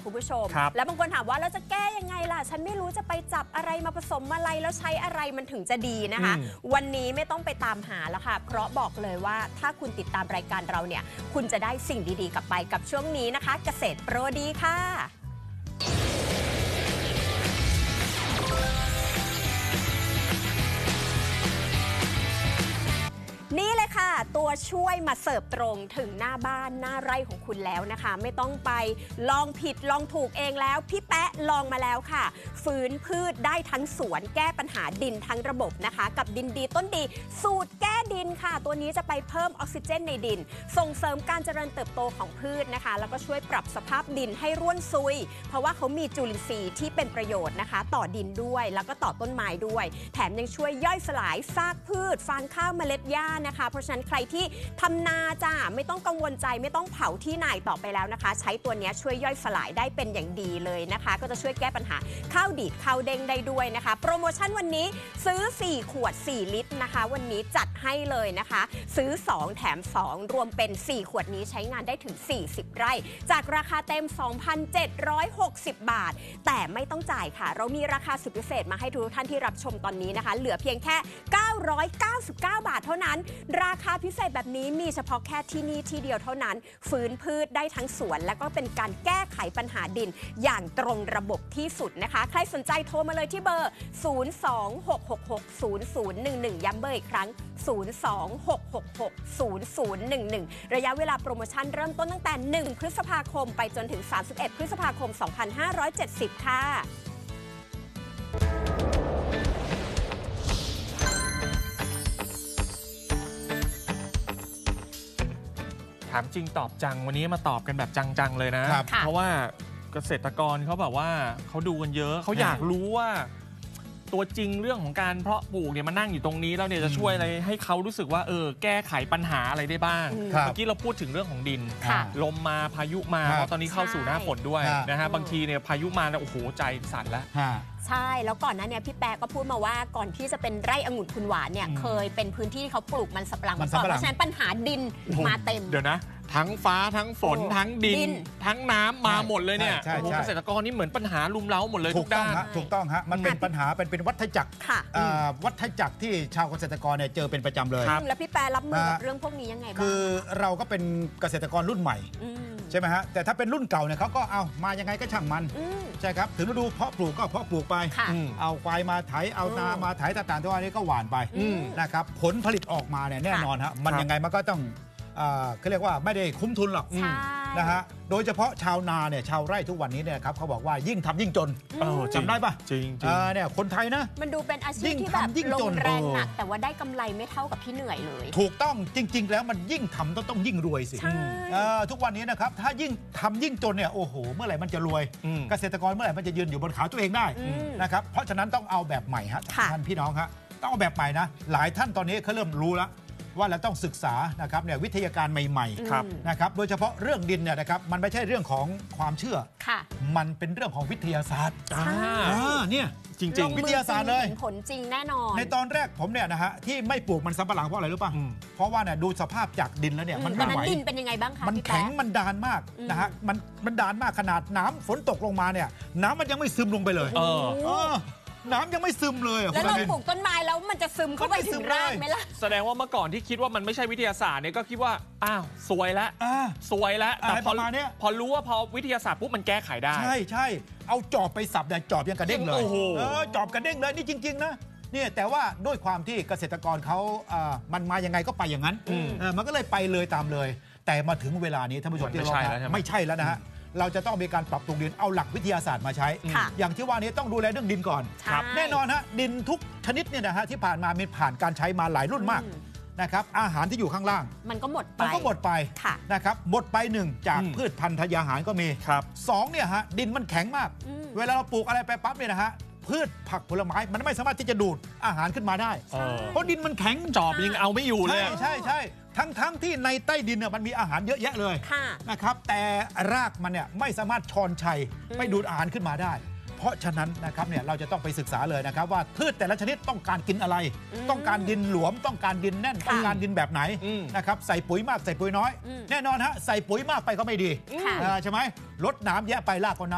คุณผู้ชมแล้วบางคนถามว่าเราจะแก้ยังไงล่ะฉันไม่รู้จะไปจับอะไรมาผสมอะไรแล้วใช้อะไรมันถึงจะดีนะคะวันนี้ไม่ต้องไปตามหาแล้วค่ะเพราะบอกเลยว่าถ้าคุณติดตามรายการเราเนี่ยคุณจะได้สิ่งดีๆกลับไปกับช่วงนี้นะคะเกษตรโปรดีค่ะนี่เลยค่ะตัวช่วยมาเสิร์ฟตรงถึงหน้าบ้านหน้าไร่ของคุณแล้วนะคะไม่ต้องไปลองผิดลองถูกเองแล้วพี่แป๊ะลองมาแล้วค่ะฟื้นพืชได้ทั้งสวนแก้ปัญหาดินทั้งระบบนะคะกับดินดีต้นดีสูตรแก้ดินค่ะตัวนี้จะไปเพิ่มออกซิเจนในดินส่งเสริมการเจริญเติบโตของพืชนะคะแล้วก็ช่วยปรับสภาพดินให้ร่วนซุยเพราะว่าเขามีจุลินทรีย์ที่เป็นประโยชน์นะคะต่อดินด้วยแล้วก็ต่อต้นไม้ด้วยแถมยังช่วยย่อยสลายซากพืชฟางข้าวเมล็ดหญ้านะคะเพราะฉะนั้นใครที่ทำนาจ้าไม่ต้องกังวลใจไม่ต้องเผาที่ไหนต่อไปแล้วนะคะใช้ตัวนี้ช่วยย่อยสลายได้เป็นอย่างดีเลยนะคะก็จะช่วยแก้ปัญหาข้าวดีดข้าวเด้งได้ด้วยนะคะโปรโมชั่นวันนี้ซื้อ4ขวด4ลิตรนะคะวันนี้จัดให้เลยนะคะซื้อ2แถม2รวมเป็น4ขวดนี้ใช้งานได้ถึง40ไร่จากราคาเต็ม 2,760 บาทแต่ไม่ต้องจ่ายค่ะเรามีราคาสุดพิเศษมาให้ทุกท่านที่รับชมตอนนี้นะคะเหลือเพียงแค่999 บาทเท่านั้นราคาพิเศษแบบนี้มีเฉพาะแค่ที่นี่ที่เดียวเท่านั้นฟื้นพืชได้ทั้งสวนและก็เป็นการแก้ไขปัญหาดินอย่างตรงระบบที่สุดนะคะใครสนใจโทรมาเลยที่เบอร์ 026660011 ย้ำเบอร์อีกครั้ง 026660011 ระยะเวลาโปรโมชั่นเริ่มต้นตั้งแต่1พฤษภาคมไปจนถึง31พฤษภาคม 2570 ค่ะถามจริงตอบจังวันนี้มาตอบกันแบบจังๆเลยนะเพราะว่าเกษตรกรเขาแบบว่าเขาดูกันเยอะเขาอยากรู้ว่าตัวจริงเรื่องของการเพาะปลูกเนี่ยมานั่งอยู่ตรงนี้แล้วเนี่ยจะช่วยอะไรให้เขารู้สึกว่าแก้ไขปัญหาอะไรได้บ้างเมื่อกี้เราพูดถึงเรื่องของดินลมมาพายุมาเพราะตอนนี้เข้าสู่หน้าฝนด้วยนะฮะบางทีเนี่ยพายุมาแล้วโอ้โหใจสั่นแล้วใช่แล้วก่อนหน้านี้พี่แป๊ะก็พูดมาว่าก่อนที่จะเป็นไร่องุ่นคุณหวานเนี่ยเคยเป็นพื้นที่ที่เขาปลูกมันสำปะหลังมาก่อนเพราะฉะนั้นปัญหาดินมาเต็มเดี๋ยวนะทั้งฟ้าทั้งฝนทั้งดินทั้งน้ำมาหมดเลยเนี่ยเกษตรกรนี่เหมือนปัญหาลุมเล้าหมดเลยทุกด้านถูกต้องฮะมันเป็นปัญหาเป็นวัฏจักรที่ชาวเกษตรกรเนี่ยเจอเป็นประจำเลยแล้วพี่แป๊ะรับมือกับเรื่องพวกนี้ยังไงบ้างคือเราก็เป็นเกษตรกรรุ่นใหม่ใช่ไหมฮะแต่ถ้าเป็นรุ่นเก่าเนี่ยเขาก็เอามายังไงก็ช่างมันใช่ครับถึงฤดูเพาะปลูกก็เพาะปลูกไปเอาควายมาไถเอานามาไถต่างๆทั่วนี้ก็หว่านไปนะครับผลผลิตออกมาเนี่ยแน่นอนฮะมันยังไงมันก็ต้องเขาเรียกว่าไม่ได้คุ้มทุนหรอกนะฮะโดยเฉพาะชาวนาเนี่ยชาวไร่ทุกวันนี้เนี่ยครับเขาบอกว่ายิ่งทำยิ่งจนจำได้ปะจริงเนี่ยคนไทยนะมันดูเป็นอาชีพที่แบบลงแรงหนักแต่ว่าได้กำไรไม่เท่ากับที่เหนื่อยเลยถูกต้องจริงๆแล้วมันยิ่งทำต้องยิ่งรวยสิทุกวันนี้นะครับถ้ายิ่งทำยิ่งจนเนี่ยโอ้โหเมื่อไหร่มันจะรวยเกษตรกรเมื่อไหร่มันจะยืนอยู่บนขาตัวเองได้นะครับเพราะฉะนั้นต้องเอาแบบใหม่ฮะท่านพี่น้องฮะต้องเอาแบบใหม่นะหลายท่านตอนนี้เขาเริ่มรู้แล้วว่าเราต้องศึกษานะครับเนี่ยวิทยาการใหม่ๆนะครับโดยเฉพาะเรื่องดินเนี่ยนะครับมันไม่ใช่เรื่องของความเชื่อมันเป็นเรื่องของวิทยาศาสตร์เนี่ยจริงๆวิทยาศาสตร์เลยผลจริงแน่นอนในตอนแรกผมเนี่ยนะฮะที่ไม่ปลูกมันสำปะหลังเพราะอะไรรู้ป่ะเพราะว่าเนี่ยดูสภาพจากดินแล้วเนี่ยมันไม่ไหวดินเป็นยังไงบ้างคะมันแข็งมันดานมากนะฮะมันดานมากขนาดน้ำฝนตกลงมาเนี่ยน้ำมันยังไม่ซึมลงไปเลยน้ำยังไม่ซึมเลยแล้วเราปลูกต้นไม้แล้วมันจะซึมเข้าไปถึงรากไหมล่ะแสดงว่าเมื่อก่อนที่คิดว่ามันไม่ใช่วิทยาศาสตร์เนี่ยก็คิดว่าอ้าวสวยแล้วแต่พอรู้ว่าพอวิทยาศาสตร์ปุ๊บมันแก้ไขได้ใช่เอาจอบไปสับเนี่ยจอบยังกระเด้งเลยจอบกระเด้งเลยนี่จริงๆนะเนี่ยแต่ว่าด้วยความที่เกษตรกรเขามันมายังไงก็ไปอย่างนั้นมันก็เลยไปเลยตามเลยแต่มาถึงเวลานี้ท่านผู้ชมที่เราไม่ใช่แล้วนะฮะเราจะต้องมีการปรับปรุงดินเอาหลักวิทยาศาสตร์มาใช้อย่างที่ว่านี้ต้องดูแลเรื่องดินก่อนแน่นอนฮะดินทุกชนิดเนี่ยนะฮะที่ผ่านมามีผ่านการใช้มาหลายรุ่นมากนะครับอาหารที่อยู่ข้างล่างมันก็หมดไปนะครับหมดไป1จากพืชพันธุ์ทายาหารก็มี2เนี่ยฮะดินมันแข็งมากเวลาเราปลูกอะไรไปปั๊บเนี่ยนะฮะพืชผักผลไม้มันไม่สามารถที่จะดูดอาหารขึ้นมาได้เพราะดินมันแข็งจอบยังเอาไม่อยู่เลยใช่ทั้งที่ในใต้ดินเนี่ยมันมีอาหารเยอะแยะเลยนะครับแต่รากมันเนี่ยไม่สามารถช้อนชัยไปดูดอาหารขึ้นมาได้ เพราะฉะนั้นนะครับเนี่ยเราจะต้องไปศึกษาเลยนะครับว่าพืชแต่ละชนิดต้องการกินอะไรต้องการดินหลวมต้องการดินแน่นต้องการดินแบบไหนนะครับใส่ปุ๋ยมากใส่ปุ๋ยน้อยแน่นอนฮะใส่ปุ๋ยมากไปก็ไม่ดีใช่ไหมลดน้ำแยะไปรากก็